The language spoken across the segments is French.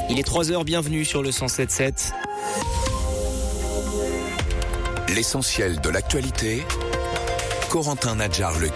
Il est 3h, bienvenue sur le 107.7. L'essentiel de l'actualité, Corentin Nadjar-Legui.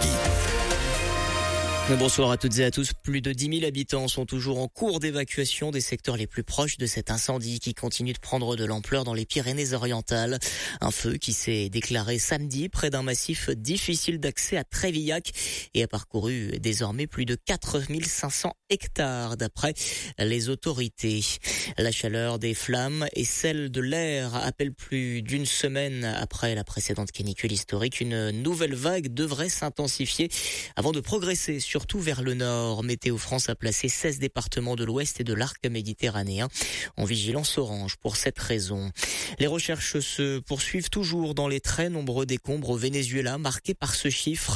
Bonsoir à toutes et à tous. Plus de 10 000 habitants sont toujours en cours d'évacuation des secteurs les plus proches de cet incendie qui continue de prendre de l'ampleur dans les Pyrénées-Orientales. Un feu qui s'est déclaré samedi près d'un massif difficile d'accès à Trévillac et a parcouru désormais plus de 4 500 hectares d'après les autorités. La chaleur des flammes et celle de l'air appellent plus d'une semaine après la précédente canicule historique. Une nouvelle vague devrait s'intensifier avant de progresser surtout vers le nord. Météo France a placé 16 départements de l'ouest et de l'arc méditerranéen en vigilance orange pour cette raison. Les recherches se poursuivent toujours dans les très nombreux décombres au Venezuela, marqués par ce chiffre,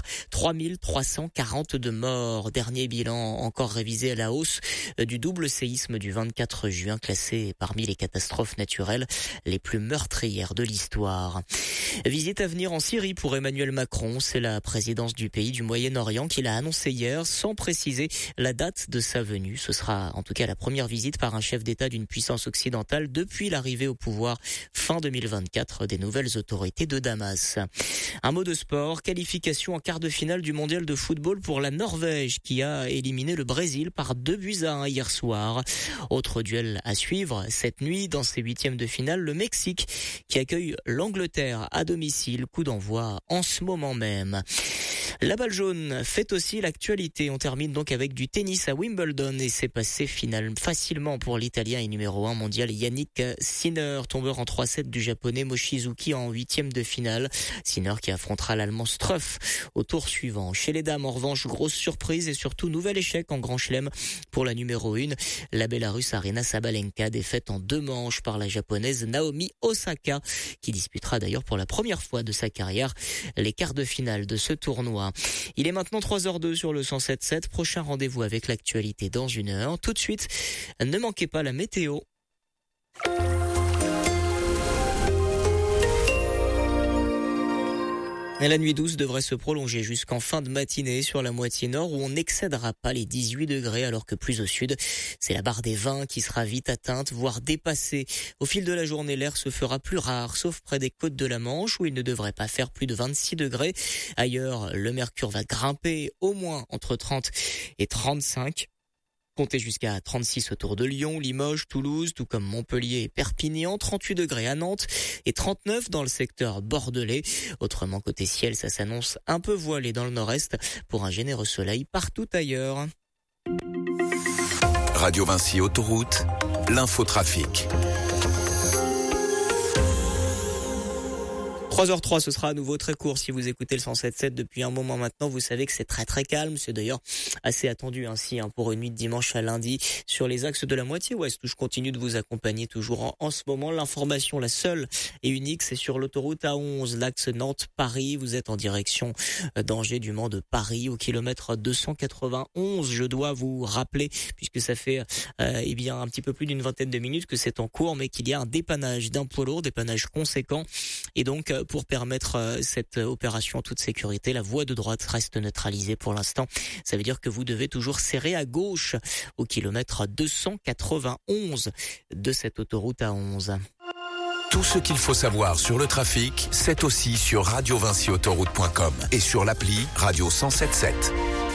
3342 morts. Dernier bilan encore révisé à la hausse du double séisme du 24 juin, classé parmi les catastrophes naturelles les plus meurtrières de l'histoire. Visite à venir en Syrie pour Emmanuel Macron. C'est la présidence du pays du Moyen-Orient qui l'a annoncé hier, sans préciser la date de sa venue. Ce sera en tout cas la première visite par un chef d'État d'une puissance occidentale depuis l'arrivée au pouvoir fin 2024 des nouvelles autorités de Damas. Un mot de sport, qualification en quart de finale du mondial de football pour la Norvège qui a éliminé le Brésil par 2-1 hier soir. Autre duel à suivre cette nuit dans ces huitièmes de finale, le Mexique qui accueille l'Angleterre à domicile, coup d'envoi en ce moment même. La balle jaune fait aussi l'actualité. On termine donc avec du tennis à Wimbledon et c'est passé facilement pour l'Italien et numéro 1 mondial Yannick Sinner, tombeur en 3-7 du japonais Mochizuki en huitième de finale. Sinner qui affrontera l'Allemand Struff au tour suivant. Chez les dames, en revanche, grosse surprise et surtout nouvel échec en Grand Chelem pour la numéro 1. La Bélarusse Aryna Sabalenka, défaite en 2 manches par la japonaise Naomi Osaka, qui disputera d'ailleurs pour la première fois de sa carrière les quarts de finale de ce tournoi. Il est maintenant 3h02 sur le 107.7. Prochain rendez-vous avec l'actualité dans 1 heure. Tout de suite, ne manquez pas la météo. Et la nuit douce devrait se prolonger jusqu'en fin de matinée sur la moitié nord où on n'excédera pas les 18 degrés alors que plus au sud, c'est la barre des 20 qui sera vite atteinte, voire dépassée. Au fil de la journée, l'air se fera plus rare, sauf près des côtes de la Manche où il ne devrait pas faire plus de 26 degrés. Ailleurs, le mercure va grimper au moins entre 30 et 35. Comptez jusqu'à 36 autour de Lyon, Limoges, Toulouse, tout comme Montpellier et Perpignan, 38 degrés à Nantes et 39 dans le secteur bordelais. Autrement, côté ciel, ça s'annonce un peu voilé dans le nord-est pour un généreux soleil partout ailleurs. Radio Vinci Autoroute, l'infotrafic. 3h03, ce sera à nouveau très court. Si vous écoutez le 107.7 depuis un moment maintenant, vous savez que c'est très très calme. C'est d'ailleurs assez attendu ainsi pour une nuit de dimanche à lundi sur les axes de la moitié ouest où je continue de vous accompagner toujours en ce moment. L'information, la seule et unique, c'est sur l'autoroute A11, l'axe Nantes-Paris. Vous êtes en direction d'Angers, du Mans de Paris au kilomètre 291. Je dois vous rappeler, puisque ça fait un petit peu plus d'une vingtaine de minutes que c'est en cours, mais qu'il y a un dépannage d'un poids lourd, dépannage conséquent. Et donc, pour permettre cette opération en toute sécurité, la voie de droite reste neutralisée pour l'instant. Ça veut dire que vous devez toujours serrer à gauche au kilomètre 291 de cette autoroute A11. Tout ce qu'il faut savoir sur le trafic, c'est aussi sur radiovinciautoroute.com et sur l'appli Radio 107.7.